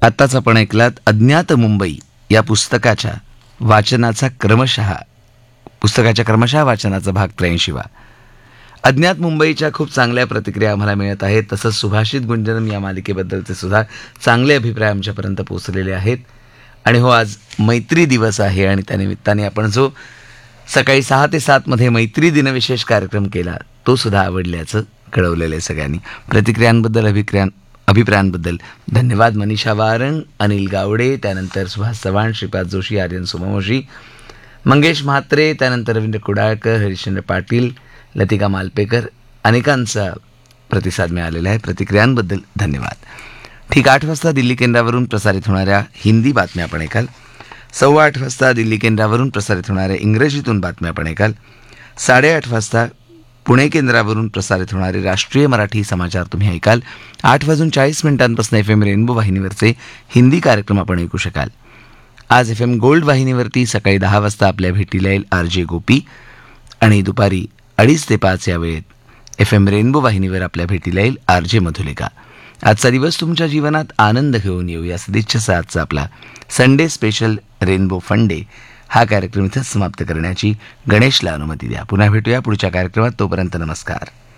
आत्ताच आपण ऐकलात अज्ञात मुंबई या पुस्तकाच्या क्रमशः वाचनाचा भाग 83वा. अज्ञात मुंबईच्या खूप चांगल्या प्रतिक्रिया आम्हाला मिळत आहेत. तसंच सुभाषित गुंजनम या मालिकेबद्दलचे सुद्धा चांगले अभिप्राय आमच्यापर्यंत पोहोचलेले आहेत. आणि हो, आज मैत्री दिवस आहे आणि त्यानिमित्ताने आपण जो सकाळी 6 ते 7 मध्ये मैत्री दिनविशेष कार्यक्रम केला तो सुद्धा आवडल्याचं कळवलेलं आहे सगळ्यांनी. प्रतिक्रियांबद्दल अभिप्रायांबद्दल धन्यवाद. मनीषा वारण, अनिल गावडे, त्यानंतर सुहास चव्हाण, श्रीपाद जोशी, आर्यन सोमवंशी, मंगेश म्हात्रे, त्यानंतर रवींद्र कुडाळकर, हरिश्चंद्र पाटील, लतिका मालपेकर, अनेकांचा प्रतिसाद मिळालेला आहे. प्रतिक्रियांबद्दल धन्यवाद. ठीक 8 वाजता दिल्ली केंद्रावरून प्रसारित होणाऱ्या हिंदी बातम्या आपण ऐकाल. 8:15 वाजता दिल्ली केंद्रावरून प्रसारित होणाऱ्या इंग्रजीतून बातम्या आपण ऐकाल. 8:30 वाजता पुणे केंद्रावरून प्रसारित होणारे राष्ट्रीय मराठी समाचार तुम्ही ऐकाल. 8:40 FM रेनबो वाहिनीवरचे हिंदी कार्यक्रम आपण ऐकू शकाल. आज FM गोल्ड वाहिनीवरती सकाळी 10 वाजता आपल्या भेटीला येईल RJ गोपी आणि दुपारी 2:30 ते 5 या वेळेत FM रेनबो वाहिनीवर आपल्या भेटीला येईल RJ मधुलिका. आजचा दिवस तुमच्या जीवनात आनंद घेऊन येऊ या सदिच्छेचा आजचा आपला Sunday special rainbow fun day हा कार्यक्रम इथंच समाप्त करण्याची गणेशला अनुमती द्या. पुन्हा भेटूया पुढच्या कार्यक्रमात. तोपर्यंत नमस्कार.